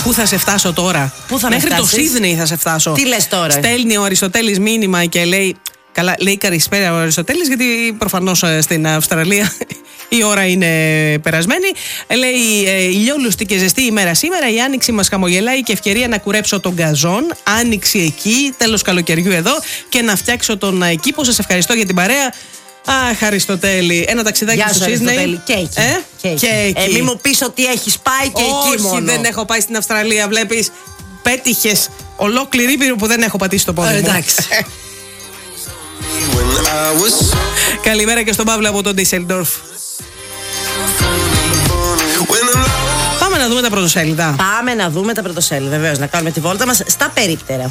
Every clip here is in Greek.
Πού θα σε φτάσω τώρα? Πού θα Μέχρι με το φτάσεις? Σίδνεϊ θα σε φτάσω. Τι λες τώρα? Στέλνει ο Αριστοτέλης μήνυμα και λέει. Καλά, λέει καλησπέρα ο Αριστοτέλης, γιατί προφανώς στην Αυστραλία η ώρα είναι περασμένη. Λέει ηλιόλουστη και ζεστή ημέρα σήμερα. Η άνοιξη μας χαμογελάει και ευκαιρία να κουρέψω τον γκαζόν. Άνοιξη εκεί, τέλος καλοκαιριού εδώ και να φτιάξω τον κήπο. Σας ευχαριστώ για την παρέα. Αχ, Αριστοτέλη, ένα ταξιδάκι στο Σίδνεϊ. Και εκεί. Μη μου πεις ότι έχεις πάει και εκεί μόνο. Όχι, δεν έχω πάει στην Αυστραλία, βλέπεις. Πέτυχες ολόκληρη Ήπειρο που δεν έχω πατήσει το πόδι μου. Εντάξει. Καλημέρα και στον Παύλο από τον Ντίσελντορφ. Πάμε να δούμε τα πρωτοσέλιδα. Πάμε να δούμε τα πρωτοσέλιδα, βεβαίως, να κάνουμε τη βόλτα μας στα περίπτερα.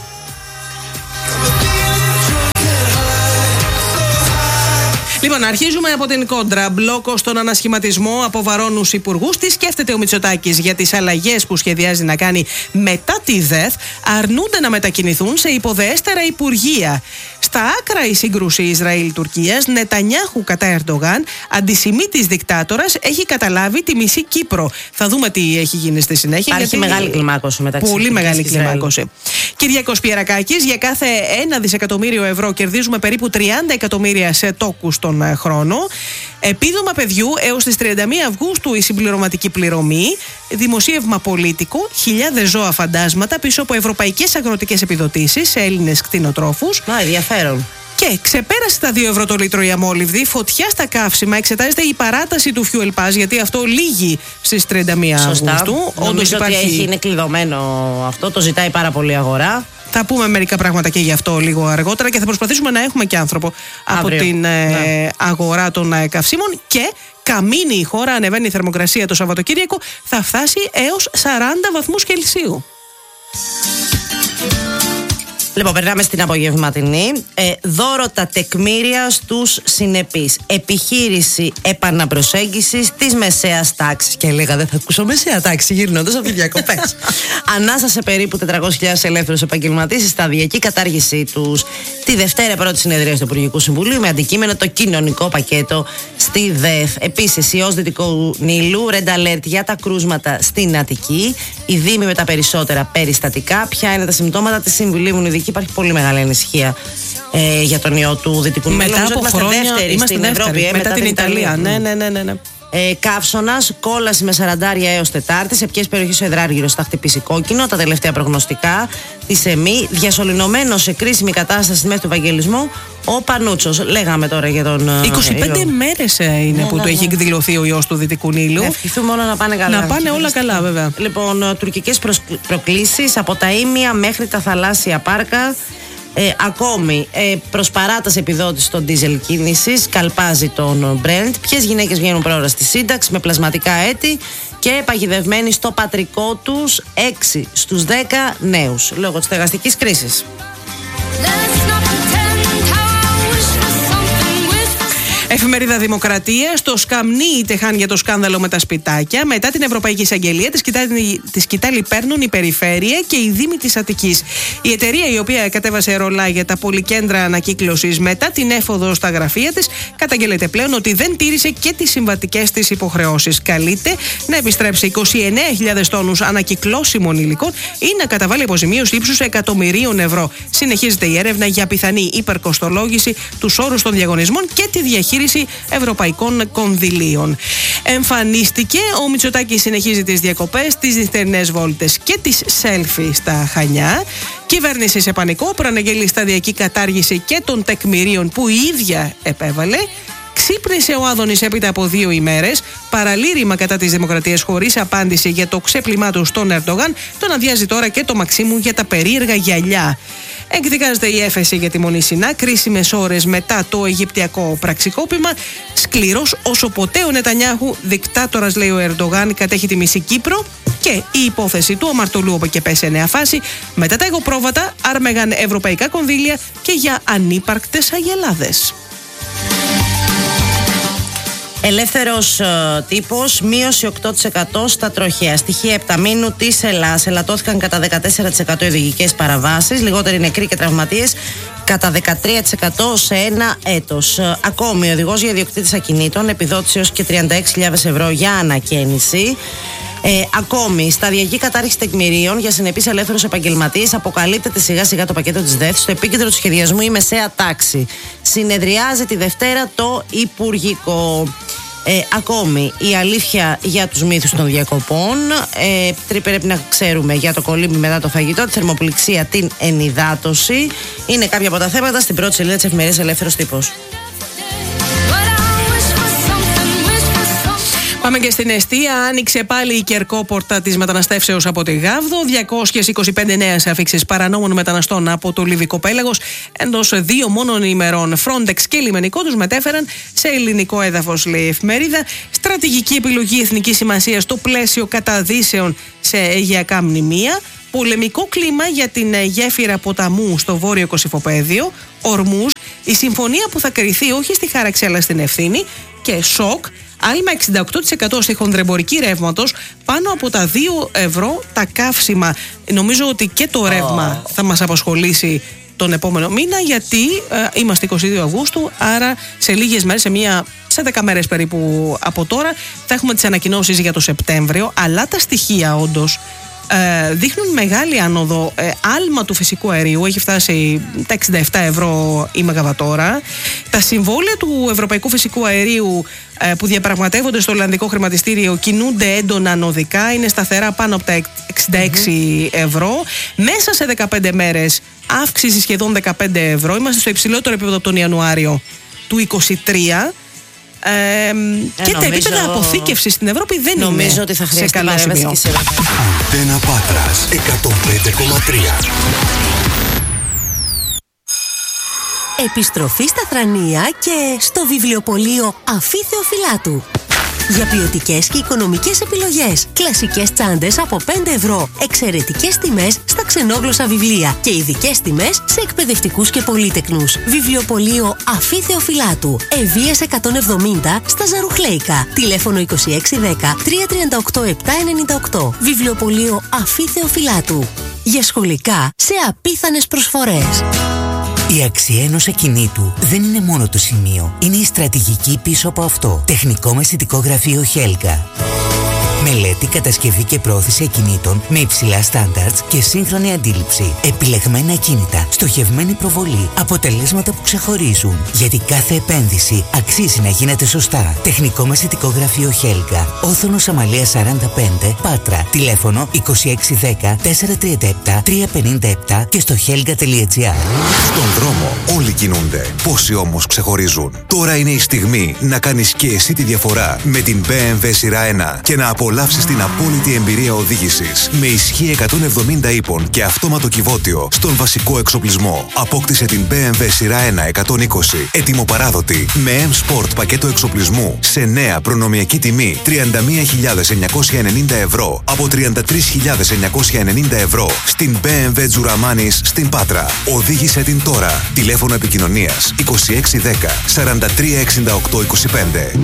Λοιπόν, αρχίζουμε από την κόντρα. Μπλόκο στον ανασχηματισμό από βαρώνους υπουργούς. Τι σκέφτεται ο Μητσοτάκης για τις αλλαγές που σχεδιάζει να κάνει μετά τη ΔΕΘ? Αρνούνται να μετακινηθούν σε υποδεέστερα υπουργεία. Στα άκρα η σύγκρουση Ισραήλ-Τουρκίας. Νετανιάχου κατά Ερντογάν. Αντισημίτης δικτάτορας, έχει καταλάβει τη μισή Κύπρο. Θα δούμε τι έχει γίνει στη συνέχεια. Υπάρχει μεγάλη κλιμάκωση μεταξύ. Πολύ μεγάλη κλιμάκωση. Κυριάκος Πιερακάκης, για κάθε 1 δισεκατομμύριο ευρώ κερδίζουμε περίπου 30 εκατομμύρια σε τόκους τον χρόνο. Επίδομα παιδιού έως τις 31 Αυγούστου η συμπληρωματική πληρωμή. Δημοσίευμα Πολίτικο. Χιλιάδες ζώα φαντάσματα πίσω από ευρωπαϊκές αγροτικές επιδοτήσεις σε Έλληνες κτηνοτρόφους. Ενδιαφέρον. Και ξεπέρασε τα 2 ευρώ το λίτρο η αμόλυβδη. Φωτιά στα καύσιμα. Εξετάζεται η παράταση του fuel pass, γιατί αυτό λύγει στις 31 Αυγούστου. Νομίζω ότι είναι κλειδωμένο αυτό. Το ζητάει πάρα πολύ αγορά. Θα πούμε μερικά πράγματα και γι' αυτό λίγο αργότερα και θα προσπαθήσουμε να έχουμε και άνθρωπο από την αγορά των καυσίμων. Και καμίνει η χώρα, ανεβαίνει η θερμοκρασία το Σαββατοκύριακο, θα φτάσει έως 40 βαθμούς Κελσίου. Λοιπόν, περνάμε στην απογευματινή. Δώρο τα τεκμήρια στους συνεπείς. Επιχείρηση επαναπροσέγγισης της μεσαίας τάξης. Και έλεγα, δεν θα ακούσω μεσαία τάξη γυρνώντας από τις διακοπές. Ανάσα σε περίπου 400.000 ελεύθερους επαγγελματίες, σταδιακή κατάργησή τους τη Δευτέρα πρώτη συνεδρία του Υπουργικού Συμβουλίου με αντικείμενο το κοινωνικό πακέτο στη ΔΕΘ. Επίσης, η ΟΣ Δυτικού Νείλου, Red Alert για τα κρούσματα στην Αττική. Οι Δήμοι με τα περισσότερα περιστατικά. Ποια είναι τα συμπτώματα της συμβουλήμουν ειδική? Υπάρχει πολύ μεγάλη ανησυχία για τον ιό του Δυτικού Νείλου. Μετά από χρόνια είμαστε στην Ευρώπη, μετά την Ιταλία. Ναι. Καύσωνας, κόλαση με 40 έως Τετάρτη. Σε ποιες περιοχές ο Εδράργυρος θα χτυπήσει κόκκινο? Τα τελευταία προγνωστικά της ΕΜΗ. Διασωληνωμένο σε κρίσιμη κατάσταση μέχρι του Ευαγγελισμού ο Πανούτσος. Λέγαμε τώρα για τον. 25 μέρες είναι που του έχει εκδηλωθεί ο ιός του Δυτικού Νείλου. Ευχηθούμε όλα να πάνε καλά. Να πάνε όλα καλά, βέβαια. Λοιπόν, τουρκικές προκλήσεις από τα ήμια μέχρι τα θαλάσσια πάρκα. Ακόμη προς παράταση επιδότηση των ντίζελ κίνησης, καλπάζει τον Brent. Ποιες γυναίκες βγαίνουν πρόωρα στη σύνταξη με πλασματικά έτη και παγιδευμένοι στο πατρικό τους 6 στους 10 νέους λόγω της στεγαστικής κρίσης. Εφημερίδα Δημοκρατία. Το σκαμνί η Τεχάν για το σκάνδαλο με τα σπιτάκια. Μετά την Ευρωπαϊκή Εισαγγελία, τη σκητάλη παίρνουν η Περιφέρεια και η Δήμη της Αττικής. Η εταιρεία, η οποία κατέβασε ρολά για τα πολυκέντρα ανακύκλωσης μετά την έφοδο στα γραφεία της, καταγγέλλεται πλέον ότι δεν τήρησε και τις συμβατικές της υποχρεώσεις. Καλείται να επιστρέψει 29.000 τόνους ανακυκλώσιμων υλικών ή να καταβάλει αποζημίωση ύψους εκατομμυρίων ευρώ. Συνεχίζεται η έρευνα για πιθανή υπερκοστολόγηση, τους όρους των διαγωνισμών και τη διαχείριση ευρωπαϊκών κονδυλίων. Εμφανίστηκε, ο Μητσοτάκης συνεχίζει τις διακοπές, τις νυχτερινές βόλτες και τις selfie στα Χανιά. Κυβέρνηση σε πανικό, προαναγγέλει σταδιακή κατάργηση και των τεκμηρίων που η ίδια επέβαλε. Ξύπνησε ο Άδωνης έπειτα από 2 ημέρες. Παραλήρημα κατά της Δημοκρατίας χωρίς απάντηση για το ξέπλυμά του στον Ερντογάν. Τον αδειάζει τώρα και το Μαξίμου για τα περίεργα γυαλιά. Εκδικάζεται η έφεση για τη Μονή-Σινά, κρίσιμες ώρες μετά το αιγυπτιακό πραξικόπημα. Σκληρός όσο ποτέ ο Νετανιάχου, δικτάτορας λέει ο Ερντογάν, κατέχει τη μισή Κύπρο. Και η υπόθεση του αμαρτωλού από και πέσει νέα φάση. Μετά τα εγωπρόβατα άρμεγαν ευρωπαϊκά κονδύλια και για ανύπαρκτες αγελάδες. Ελεύθερος τύπος, μείωση 8% στα τροχαία. Στοιχεία επταμήνου της Ελλάς. Ελαττώθηκαν κατά 14% οι οδηγικές παραβάσεις, λιγότεροι νεκροί και τραυματίες κατά 13% σε ένα έτος. Ακόμη, ο οδηγός για ιδιοκτήτες ακινήτων, επιδότηση έως και 36.000 ευρώ για ανακαίνιση. Ακόμη, σταδιακή κατάρχηση τεκμηρίων για συνεπείς ελεύθερους επαγγελματίες. Αποκαλύπτεται σιγά σιγά το πακέτο της ΔΕΘ. Στο επίκεντρο του σχεδιασμού η μεσαία τάξη. Συνεδριάζει τη Δευτέρα το Υπουργικό. Ακόμη, η αλήθεια για τους μύθους των διακοπών. Πρέπει να ξέρουμε για το κολύμπι μετά το φαγητό, τη θερμοπληξία, την ενυδάτωση. Είναι κάποια από τα θέματα στην πρώτη σελίδα της εφημερίδας Ελεύθερος Τύπος. Πάμε και στην εστία. Άνοιξε πάλι η Κερκόπορτα της μεταναστεύσεως από τη Γάβδο. 225 νέες αφήξεις παρανόμων μεταναστών από το Λιβικό πέλαγος εντός 2 μόνων ημερών. Frontex και λιμενικό τους μετέφεραν σε ελληνικό έδαφος, λέει η εφημερίδα. Στρατηγική επιλογή εθνικής σημασίας στο πλαίσιο καταδύσεων σε αιγαιακά μνημεία. Πολεμικό κλίμα για την γέφυρα ποταμού στο βόρειο Κωσυφοπαίδιο. Ορμούς. Η συμφωνία που θα κριθεί όχι στη χάραξη αλλά στην ευθύνη. Και σοκ. Άλμα 68% στη χονδρεμπορική ρεύματος, πάνω από τα 2 ευρώ τα καύσιμα. Νομίζω ότι και το ρεύμα θα μας απασχολήσει τον επόμενο μήνα, γιατί είμαστε 22 Αυγούστου, άρα σε λίγες μέρες, σε 10 μέρες περίπου από τώρα, θα έχουμε τις ανακοινώσεις για το Σεπτέμβριο, αλλά τα στοιχεία όντως δείχνουν μεγάλη άνοδο. Άλμα του φυσικού αερίου έχει φτάσει τα 67 ευρώ η Μεγαβατόρα. Τα συμβόλαια του Ευρωπαϊκού Φυσικού Αερίου που διαπραγματεύονται στο Ολλανδικό Χρηματιστήριο κινούνται έντονα ανωδικά, είναι σταθερά πάνω από τα 66 ευρώ. Μέσα σε 15 μέρες αύξηση σχεδόν 15 ευρώ. Είμαστε στο υψηλότερο επίπεδο από τον Ιανουάριο του 2023. Και τα επίπεδα αποθήκευσης στην Ευρώπη δεν νομίζω είναι ότι θα σε καλό σημείο. Αντένα Πάτρας 105,3. Επιστροφή στα Θρανία και στο βιβλιοπωλείο Αφή Θεοφυλάτου. Για ποιοτικές και οικονομικές επιλογές. Κλασικές τσάντες από 5 ευρώ. Εξαιρετικές τιμές στα ξενόγλωσσα βιβλία. Και ειδικές τιμές σε εκπαιδευτικούς και πολύτεκνους. Βιβλιοπωλείο Αφή Θεοφυλάτου. Ευβίας 170 στα Ζαρουχλέικα. Τηλέφωνο 2610 338 798. Βιβλιοπωλείο Αφή Θεοφυλάτου. Για σχολικά σε απίθανες προσφορές. Η αξία ενός ακινήτου δεν είναι μόνο το σημείο. Είναι η στρατηγική πίσω από αυτό. Τεχνικό μεσητικό γραφείο Helga. Μελέτη, κατασκευή και πρόθεση ακινήτων με υψηλά στάνταρτς και σύγχρονη αντίληψη. Επιλεγμένα ακίνητα, στοχευμένη προβολή, αποτελέσματα που ξεχωρίζουν. Γιατί κάθε επένδυση αξίζει να γίνεται σωστά. Τεχνικό μεσητικό γραφείο Helga. Όθωνος Αμαλίας 45, Πάτρα. Τηλέφωνο 2610 437 357 και στο helga.gr. Στον δρόμο όλοι κινούνται. Πόσοι όμως ξεχωρίζουν. Τώρα είναι η στιγμή να κάνεις και εσύ τη διαφορά με την BMW σειρά 1 και να απολαύσεις την απόλυτη εμπειρία οδήγησης με ισχύ 170 ύπων και αυτόματο κυβότιο στον βασικό εξοπλισμό. Απόκτησε την BMW σειρά 1 120 έτοιμο-παράδοτη με M-Sport πακέτο εξοπλισμού σε νέα προνομιακή τιμή 31.990 ευρώ από 33.990 ευρώ στην BMW Τζουραμάνης στην Πάτρα. Οδήγησε την τώρα. Τηλέφωνο επικοινωνίας 2610 436825.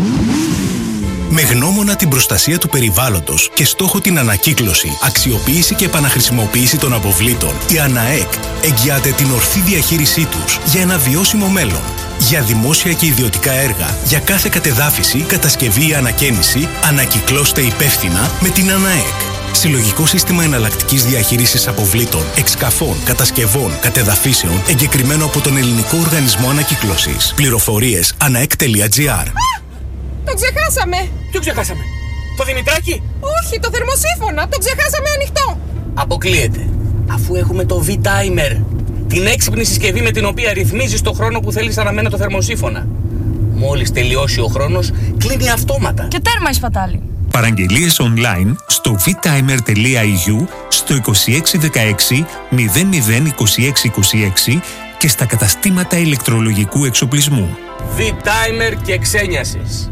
Με γνώμονα την προστασία του περιβάλλοντος και στόχο την ανακύκλωση, αξιοποίηση και επαναχρησιμοποίηση των αποβλήτων, η ΑΝΑΕΚ εγγυάται την ορθή διαχείρισή τους για ένα βιώσιμο μέλλον. Για δημόσια και ιδιωτικά έργα, για κάθε κατεδάφιση, κατασκευή ή ανακαίνιση, ανακυκλώστε υπεύθυνα με την ΑΝΑΕΚ. Συλλογικό σύστημα εναλλακτικής διαχείρισης αποβλήτων, εξκαφών, κατασκευών, κατεδαφίσεων, εγκεκριμένο από τον Ελληνικό Οργανισμό Ανακύκλωσης. Πληροφορίες anaek.gr. Το ξεχάσαμε! Ποιο ξεχάσαμε? Το Δημητράκι? Όχι, το θερμοσύφωνα! Το ξεχάσαμε ανοιχτό! Αποκλείεται. Αφού έχουμε το V-Timer, την έξυπνη συσκευή με την οποία ρυθμίζεις το χρόνο που θέλεις αναμένα το θερμοσύφωνα. Μόλις τελειώσει ο χρόνος, κλείνει αυτόματα. Και τέρμα η σπατάλη. Παραγγελίες online στο vtimer.eu, στο 2616 002626 και στα καταστήματα ηλεκτρολογικού εξοπλισμού. V-Timer και ξένιασες.